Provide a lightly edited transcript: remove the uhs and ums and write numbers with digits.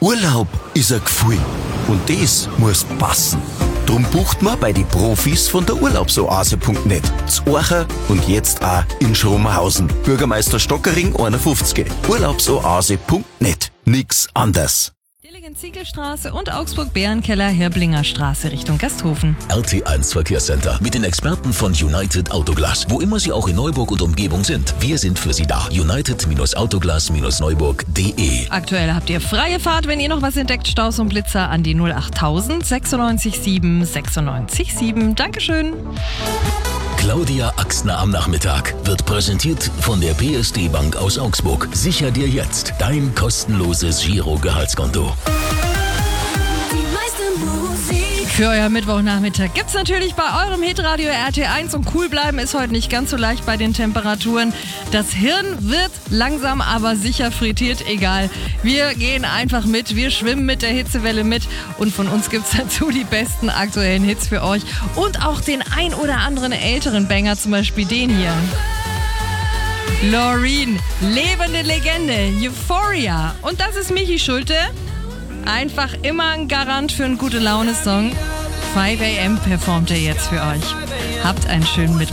Urlaub ist ein Gefühl und das muss passen. Drum bucht man bei den Profis von der Urlaubsoase.net. Z Orcha und jetzt auch in Schromenhausen. Bürgermeister Stockering 51. Urlaubsoase.net. Nix anders. Dillingen-Ziegelstraße und Augsburg-Bärenkeller, Hirblinger Straße Richtung Gasthofen. RT1 Verkehrscenter mit den Experten von United Autoglas. Wo immer Sie auch in Neuburg und Umgebung sind, wir sind für Sie da. United-Autoglas-Neuburg.de. Aktuell habt ihr freie Fahrt, wenn ihr noch was entdeckt. Staus und Blitzer an die 08000 96 7 96 7. Dankeschön. Claudia Axtner am Nachmittag wird präsentiert von der PSD Bank aus Augsburg. Sicher dir jetzt dein kostenloses Giro-Gehaltskonto. Für euer Mittwochnachmittag gibt's natürlich bei eurem Hitradio RT1 und cool bleiben ist heute nicht ganz so leicht bei den Temperaturen. Das Hirn wird langsam aber sicher frittiert, egal. Wir gehen einfach mit, wir schwimmen mit der Hitzewelle mit und von uns gibt's dazu die besten aktuellen Hits für euch und auch den ein oder anderen älteren Banger, zum Beispiel den hier. Loreen, lebende Legende, Euphoria. Und das ist Michi Schulte. Einfach immer ein Garant für einen Gute-Laune-Song. 5 AM performt er jetzt für euch. Habt einen schönen Mittwoch.